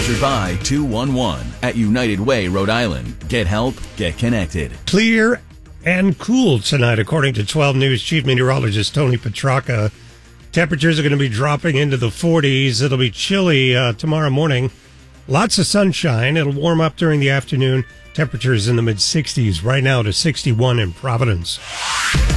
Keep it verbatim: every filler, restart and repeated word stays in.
Sponsored by two one one at United Way, Rhode Island. Get help, get connected. Clear and cool tonight, according to twelve News Chief Meteorologist Tony Petracca. Temperatures are going to be dropping into the forties. It'll be chilly uh, tomorrow morning. Lots of sunshine. It'll warm up during the afternoon. Temperatures in the mid-sixties right now to sixty-one in Providence.